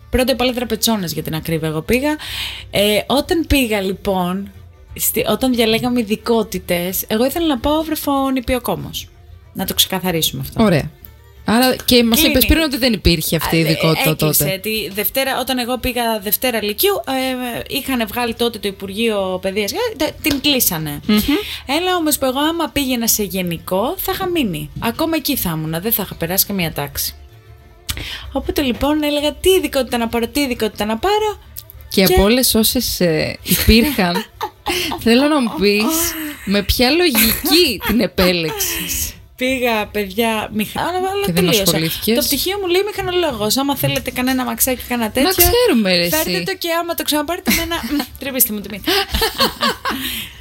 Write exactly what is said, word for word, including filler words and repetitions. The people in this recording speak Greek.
Πρώτα απ' όλα Τραπετσόνες για την ακρίβεια εγώ πήγα. Ε, όταν πήγα λοιπόν, στη, όταν διαλέγαμε ειδικότητες, εγώ ήθελα να πάω βρεφονιπιοκόμος. Να το ξεκαθαρίσουμε αυτό. Ωραία. Άρα και μας είπες πριν ότι δεν υπήρχε αυτή η ειδικότητα Έκλεισε, τότε. Τη Δευτέρα, όταν εγώ πήγα Δευτέρα Λυκείου, ε, είχαν βγάλει τότε το Υπουργείο Παιδείας, ε, την κλείσανε. Mm-hmm. Έλα όμως που εγώ άμα πήγαινα σε γενικό θα είχα μείνει. Ακόμα εκεί θα ήμουν, δεν θα είχα περάσει καμία τάξη. Οπότε λοιπόν έλεγα τι ειδικότητα να πάρω, τι ειδικότητα να πάρω. Και, και... από όλες όσες ε, υπήρχαν, θέλω να μου πεις με ποια λογική την επέλεξες. Πήγα, παιδιά, μηχανολόγος. Και δεν ασχολήθηκες. Το πτυχίο μου λέει μηχανολόγος. Άμα θέλετε κανένα μαξάκι, κανένα τέτοιο. Να ξέρουμε, ρε εσύ. Φέρτε το και άμα το ξαναπάρετε με ένα. Τρεβήστε μου το μήνυμα.